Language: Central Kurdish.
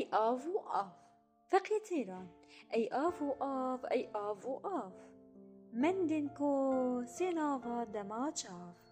أي آف وآف. فكثيرا أي آف وآف أي آف وآف. من den ko senava dama çav.